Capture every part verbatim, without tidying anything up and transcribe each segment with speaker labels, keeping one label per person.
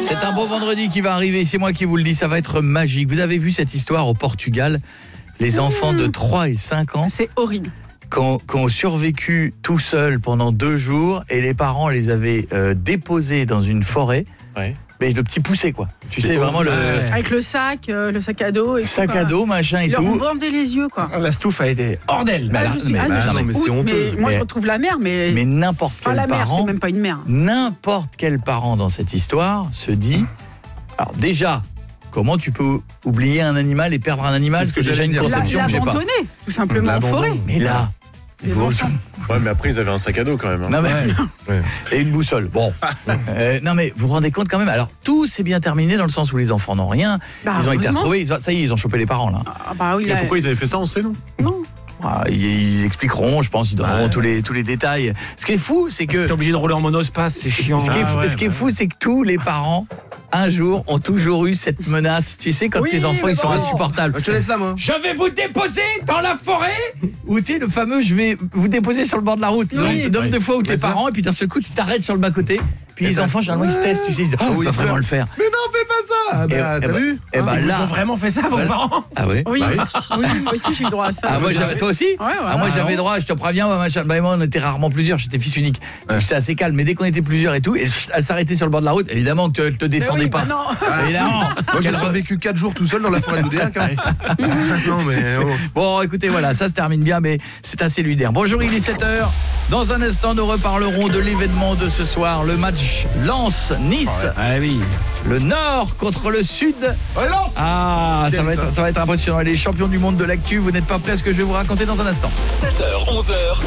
Speaker 1: C'est un beau vendredi qui va arriver, c'est moi qui vous le dis, ça va être magique. Vous avez vu cette histoire au Portugal, les enfants de trois et cinq ans,
Speaker 2: c'est horrible,
Speaker 1: qui ont, qui ont survécu tout seuls pendant deux jours et les parents les avaient euh, déposés dans une forêt. Ouais. Mais le petit poussé quoi. Tu sais vraiment le
Speaker 2: avec le sac, euh, le sac à dos et
Speaker 1: sac
Speaker 2: tout,
Speaker 1: à dos machin et
Speaker 2: ils
Speaker 1: tout.
Speaker 2: Ils leur ont bandé les yeux quoi.
Speaker 3: La stouffe a été hors d'elle.
Speaker 2: Ah, je suis,
Speaker 1: mais,
Speaker 2: ah,
Speaker 1: bah,
Speaker 2: non,
Speaker 1: mais
Speaker 2: c'est honteux. Mais moi
Speaker 1: mais,
Speaker 2: je retrouve la mère mais
Speaker 1: mais n'importe quel
Speaker 2: enfin, la
Speaker 1: parent.
Speaker 2: mère, c'est même pas une mère.
Speaker 1: N'importe quel parent dans cette histoire se dit alors déjà comment tu peux oublier un animal et perdre un animal,
Speaker 4: c'est ce que
Speaker 1: déjà une
Speaker 4: dire.
Speaker 1: conception que j'ai pas.
Speaker 2: L'abandonner tout simplement en forêt.
Speaker 1: Mais là Vous...
Speaker 4: Ouais, mais après, ils avaient un sac à dos quand même. Hein.
Speaker 1: Non, mais...
Speaker 4: ouais.
Speaker 1: Et une boussole. Bon. euh, non, mais vous vous rendez compte quand même. Alors, tout s'est bien terminé dans le sens où les enfants n'ont rien.
Speaker 2: Bah,
Speaker 1: ils ont été retrouvés. Ils ont... Ça y est, ils ont chopé les parents, là.
Speaker 2: Ah, bah oui,
Speaker 4: là... Et pourquoi ils avaient fait ça, on sait, non
Speaker 2: Non.
Speaker 1: Ah, ils, ils expliqueront, je pense, ils donneront ouais. tous, les, tous les détails. Ce qui est fou, c'est que...
Speaker 3: T'es obligé de rouler en monospace, c'est chiant.
Speaker 1: Ce qui est,
Speaker 3: ah, ouais,
Speaker 1: ce qui est
Speaker 3: bah...
Speaker 1: fou, c'est que tous les parents... un jour, ont toujours eu cette menace. Tu sais, quand oui, tes enfants, ils sont bon. insupportables.
Speaker 4: Je te laisse là, moi.
Speaker 1: Je vais vous déposer dans la forêt. Ou tu sais, le fameux, je vais vous déposer sur le bord de la route. Oui, le nombre oui. de fois où tes parents, ça. Et puis d'un seul coup, tu t'arrêtes sur le bas-côté. Puis et les ben, enfants, généralement, ouais. ils se testent. Tu sais, ils se disent, oh, oui, on va vraiment le faire.
Speaker 4: Mais non, fais pas ça. Ah bah, t'as vu
Speaker 1: et bah,
Speaker 3: Ils
Speaker 1: là,
Speaker 3: ont vraiment fait ça, vos parents?
Speaker 1: Ah oui.
Speaker 2: Oui, bah, oui. Moi aussi, j'ai eu droit à ça.
Speaker 1: Ah, moi, toi aussi?
Speaker 2: Ouais, ouais.
Speaker 1: Ah, moi, j'avais droit, je te préviens, machin. Bah, moi, on était rarement plusieurs, j'étais fils unique. Ouais. J'étais assez calme, mais dès qu'on était plusieurs et tout, et elle s'arrêtait sur le bord de la route, évidemment que tu te descendais
Speaker 2: oui,
Speaker 1: pas.
Speaker 2: Bah non.
Speaker 1: Ah, évidemment.
Speaker 4: Moi, j'ai survécu quatre jours tout seul dans la forêt de l'Oudéac. Hein. Non, mais. Oh.
Speaker 1: Bon, écoutez, voilà, ça se termine bien, mais c'est assez lunaire. Bonjour, il est sept heures. Dans un instant, nous reparlerons de l'événement de ce soir, le match Lens-Nice.
Speaker 3: Ouais. Ah oui.
Speaker 1: Le Nord contre le Sud. Ah, ça va, être, ça va être impressionnant. Les champions du monde de l'actu, vous n'êtes pas prêts à ce que je vais vous raconter dans un instant.
Speaker 5: sept heures, onze heures.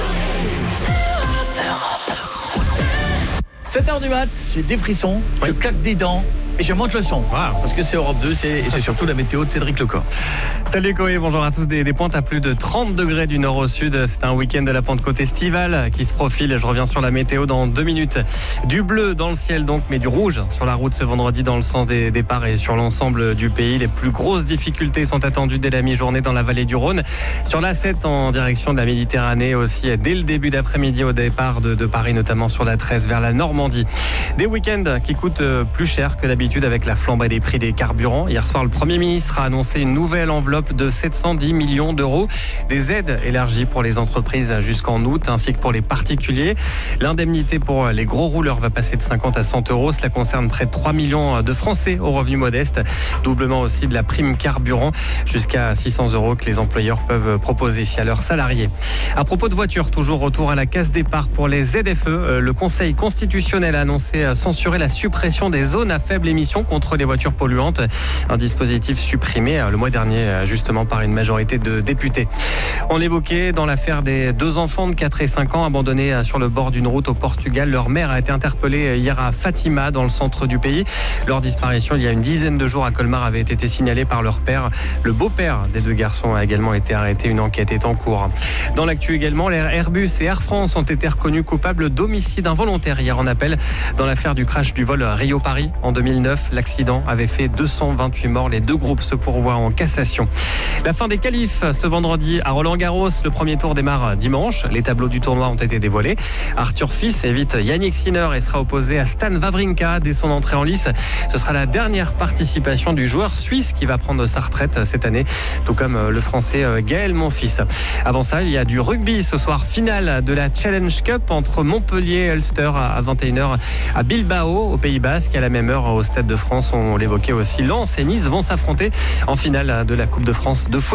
Speaker 1: sept heures du mat, j'ai des frissons, oui. Je claque des dents et je monte le son. Wow. Parce que c'est Europe deux, c'est, et c'est surtout la météo de Cédric Lecor.
Speaker 6: Salut Koé, bonjour à tous. Des, des pointes à plus de trente degrés du nord au sud. C'est un week-end de la Pentecôte estivale qui se profile. Je reviens sur la météo dans deux minutes. Du bleu dans le ciel donc, mais du rouge sur la route ce vendredi dans le sens des départs et sur l'ensemble du pays. Les plus grosses difficultés sont attendues dès la mi-journée dans la vallée du Rhône. Sur l'A sept en direction de la Méditerranée aussi dès le début d'après-midi au départ de, de Paris, notamment sur la treize vers la Normandie. Des week-ends qui coûtent plus cher que d'habitude avec la flambée des prix des carburants. Hier soir, le Premier ministre a annoncé une nouvelle enveloppe de sept cent dix millions d'euros. Des aides élargies pour les entreprises jusqu'en août, ainsi que pour les particuliers. L'indemnité pour les gros rouleurs va passer de cinquante à cent euros. Cela concerne près de trois millions de Français aux revenus modestes. Doublement aussi de la prime carburant, jusqu'à six cents euros que les employeurs peuvent proposer à leurs salariés. À propos de voitures, toujours retour à la case départ pour les Z F E. Le Conseil constitutionnel a annoncé censurer la suppression des zones à faible émission contre les voitures polluantes. Un dispositif supprimé le mois dernier justement par une majorité de députés. On l'évoquait dans l'affaire des deux enfants de quatre et cinq ans abandonnés sur le bord d'une route au Portugal. Leur mère a été interpellée hier à Fatima dans le centre du pays. Leur disparition il y a une dizaine de jours à Colmar avait été signalée par leur père. Le beau-père des deux garçons a également été arrêté. Une enquête est en cours. Dans l'actu également, les Airbus et Air France ont été reconnus coupables d'homicide involontaire hier en appel dans l'affaire du crash du vol Rio-Paris en deux mille neuf. L'accident avait fait deux cent vingt-huit morts. Les deux groupes se pourvoient en cassation. La fin des qualifs ce vendredi à Roland-Garros. Le premier tour démarre dimanche. Les tableaux du tournoi ont été dévoilés. Arthur Fils évite Yannick Sinner et sera opposé à Stan Wawrinka dès son entrée en lice. Ce sera la dernière participation du joueur suisse qui va prendre sa retraite cette année, tout comme le français Gaël Monfils. Avant ça, il y a du rugby ce soir, finale de la Challenge Cup entre Montpellier et Ulster à vingt et une heures à Bilbao, au Pays Basque. À la même heure, au Stade de France, on l'évoquait aussi, Lens et Nice vont s'affronter en finale de la Coupe de France de foot.